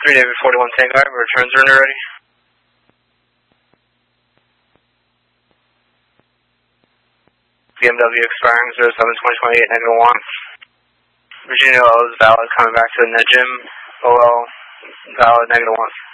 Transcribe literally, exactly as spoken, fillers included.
three David forty-one Tango, return surrender ready. B M W expiring zero seven twenty twenty-eight, negative one. Virginia O is valid, coming back to the NetGym. O L valid, negative one.